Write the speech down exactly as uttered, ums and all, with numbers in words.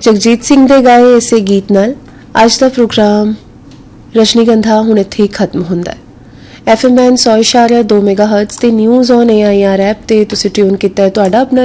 ਜਗਜੀਤ ਸਿੰਘ ਦੇ ਗਾਏ ਇਸੇ ਗੀਤ ਨਾਲ ਅੱਜ ਦਾ ਪ੍ਰੋਗਰਾਮ ਰਜਨੀਗੰਧਾ ਹੁਣ ਇੱਥੇ ਹੀ ਖਤਮ ਹੁੰਦਾ ਹੈ। एफ एम बैन सौ इशारे दो मेगा हर्ट्ज ते news on A I R app ते तुसीं ट्यून किया है तुहाडा अपना